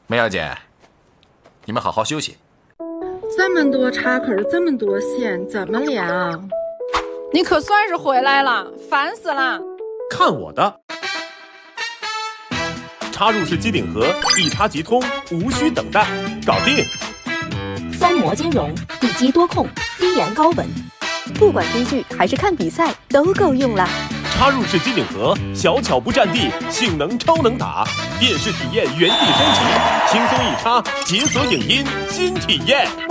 梅小姐，你们好好休息。 这么多茶，可是这么多线，怎么量？ 你可算是回来了，烦死了！ 看我的！插入式机顶盒，一插即通，无需等待，搞定。 3模兼容，一机多控，低盐高稳，不管追剧还是看比赛都够用了。 插入式机顶盒，小巧不占地，性能超能打，电视体验原地升级，轻松一插，解锁影音新体验。